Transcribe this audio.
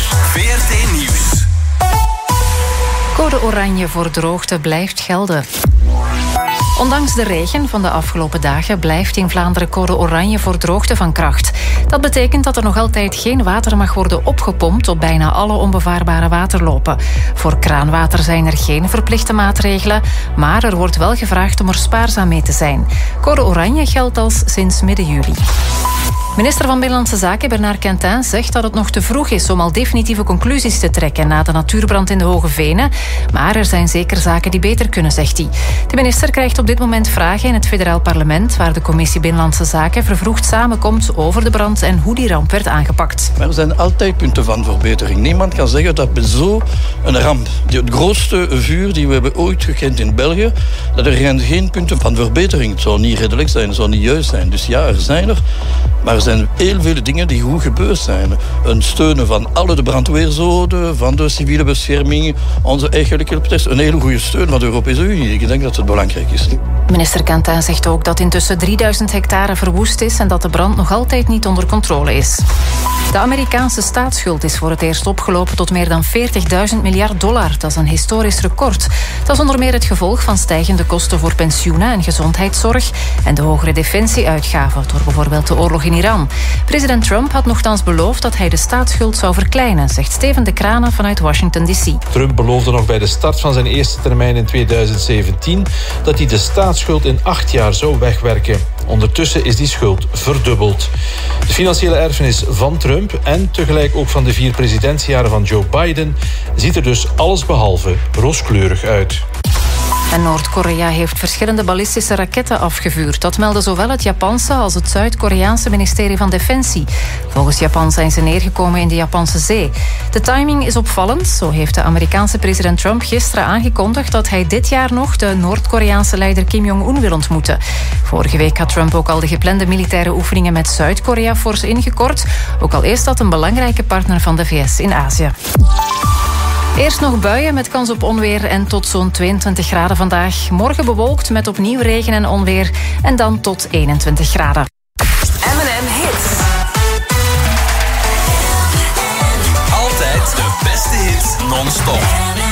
VRT Nieuws. Code oranje voor droogte blijft gelden. Ondanks de regen van de afgelopen dagen blijft in Vlaanderen code oranje voor droogte van kracht. Dat betekent dat er nog altijd geen water mag worden opgepompt op bijna alle onbevaarbare waterlopen. Voor kraanwater zijn er geen verplichte maatregelen, maar er wordt wel gevraagd om er spaarzaam mee te zijn. Code oranje geldt al sinds midden juli. Minister van Binnenlandse Zaken Bernard Quintin zegt dat het nog te vroeg is om al definitieve conclusies te trekken na de natuurbrand in de Hoge Venen. Maar er zijn zeker zaken die beter kunnen, zegt hij. De minister krijgt op dit moment vragen in het federaal parlement, waar de commissie Binnenlandse Zaken vervroegd samenkomt over de brand en hoe die ramp werd aangepakt. Maar er zijn altijd punten van verbetering. Niemand kan zeggen dat bij zo'n ramp, het grootste vuur die we hebben ooit gekend in België, dat er geen punten van verbetering. Het zou niet redelijk zijn, het zou niet juist zijn. Dus ja, er zijn er. Maar er zijn heel veel dingen die goed gebeurd zijn. Een steunen van alle de brandweerzoden, van de civiele bescherming, onze eigen helikopters. Een hele goede steun van de Europese Unie. Ik denk dat het belangrijk is. Minister Quintin zegt ook dat intussen 3000 hectare verwoest is en dat de brand nog altijd niet onder controle is. De Amerikaanse staatsschuld is voor het eerst opgelopen tot meer dan $40.000 miljard. Dat is een historisch record. Dat is onder meer het gevolg van stijgende kosten voor pensioenen en gezondheidszorg en de hogere defensieuitgaven door bijvoorbeeld de oorlog in Iran. President Trump had nochtans beloofd dat hij de staatsschuld zou verkleinen, zegt Steven de Kranen vanuit Washington D.C. Trump beloofde nog bij de start van zijn eerste termijn in 2017 dat hij de staatsschuld in 8 jaar zou wegwerken. Ondertussen is die schuld verdubbeld. De financiële erfenis van Trump en tegelijk ook van de 4 presidentsjaren van Joe Biden ziet er dus allesbehalve rooskleurig uit. En Noord-Korea heeft verschillende ballistische raketten afgevuurd. Dat melden zowel het Japanse als het Zuid-Koreaanse ministerie van Defensie. Volgens Japan zijn ze neergekomen in de Japanse zee. De timing is opvallend. Zo heeft de Amerikaanse president Trump gisteren aangekondigd dat hij dit jaar nog de Noord-Koreaanse leider Kim Jong-un wil ontmoeten. Vorige week had Trump ook al de geplande militaire oefeningen met Zuid-Korea fors ingekort. Ook al is dat een belangrijke partner van de VS in Azië. Eerst nog buien met kans op onweer en tot zo'n 22 graden vandaag. Morgen bewolkt met opnieuw regen en onweer en dan tot 21 graden. M&M Hits. Altijd de beste hits non-stop.